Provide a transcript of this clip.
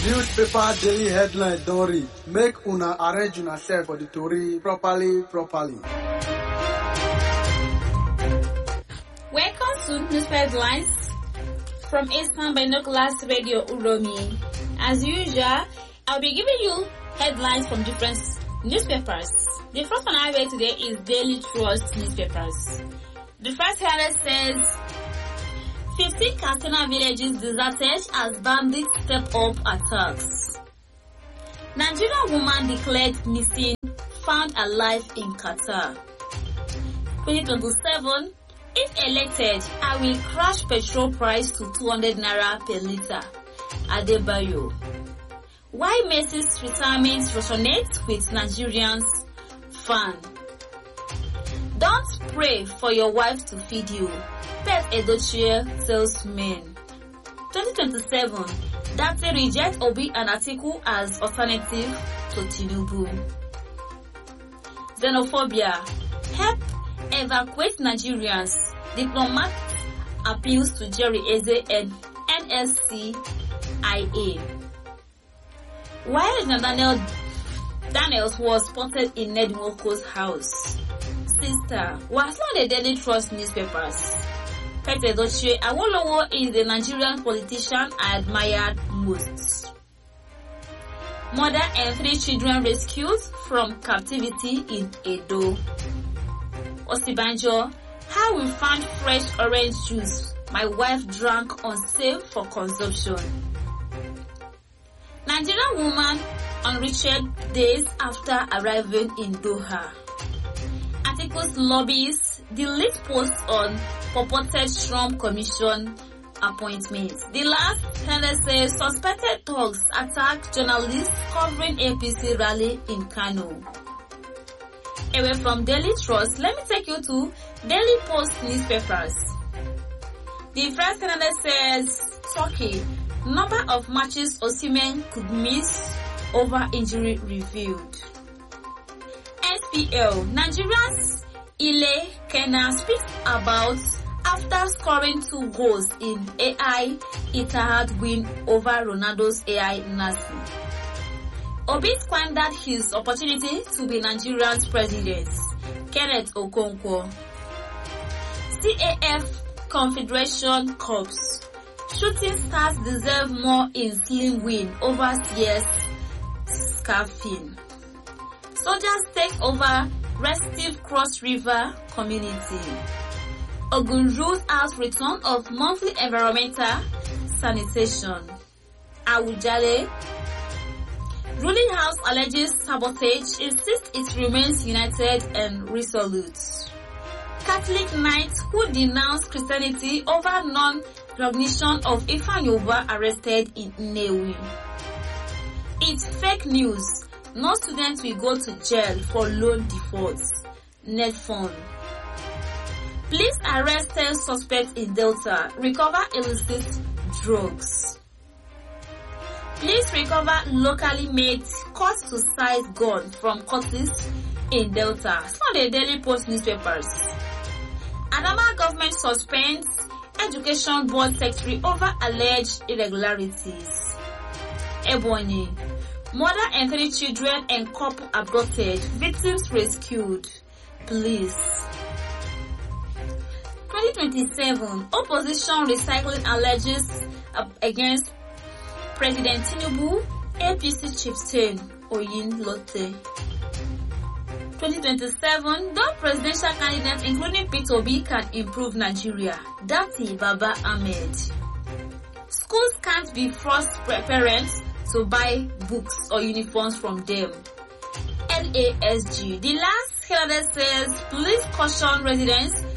Newspaper daily headline don read. Make una arrange una self for the tori properly. Welcome to Newspaper Headlines from Eastern Binoculars Radio Uromi. As usual, I'll be giving you headlines from different newspapers. The first one I read today is Daily Trust newspapers. The first headline says, 15 Katsina villages deserted as bandits step up attacks. Nigerian woman declared missing, found alive in Qatar. 2027, if elected, I will crash petrol price to 200 naira per litre. Adebayo. Why Messi's retirement resonates with Nigerians? Fan. Don't pray for your wife to feed you. Pet Edochie tells men. 2027, Date reject Obi and Atiku as alternative to Tinubu. Xenophobia. Help evacuate Nigerians. Diplomat appeals to Jerry Eze and NSCIA. While Daniels was spotted in Ned Moko's house. Sister was not the Daily Trust newspapers. Pete Edochie Awolowo is the Nigerian politician I admired most. Mother and 3 children rescued from captivity in Edo. Osibanjo, how we found fresh orange juice my wife drank unsafe for consumption. Nigerian woman unreached days after arriving in Doha. Articles lobbies delete posts on purported Trump Commission appointments. The last headline says suspected thugs attack journalists covering APC rally in Kano. Away from Daily Trust, let me take you to Daily Post newspapers. The first headline says Turkey, number of matches Osimhen could miss over injury revealed. SPL, Nigeria's Ile Kena speaks about after scoring 2 goals in AI Etihad win over Ronaldo's AI Nasi. Obi squandered his opportunity to be Nigeria's president. Kenneth Okonkwo. CAF Confederation Cups. Shooting stars deserve more in slim win over CS Scarfin. Soldiers take over restive Cross River community. Ogun rules out return of monthly environmental sanitation. Awujale. Ruling House alleges sabotage, insists it remains united and resolute. Catholic knights who denounce Christianity over non-recognition of Ifanyoba arrested in Nnewi. It's fake news. No students will go to jail for loan defaults. Netfund. Police arrest 10 suspects in Delta. Recover illicit drugs. Police recover locally made cut-to-size gun from Curtis in Delta. Some of the Daily Post newspapers. Adama government suspends Education Board Secretary over alleged irregularities. Ebonyi. Mother and 3 children and couple abducted. Victims rescued. Police. 2027. Opposition recycling alleges against President Tinubu. APC chieftain Oyin Lotte. 2027. No presidential candidates including Peter Obi can improve Nigeria. Dati Baba Ahmed. Schools can't be forced parents to buy books or uniforms from them. NASG. The last headline says police caution residents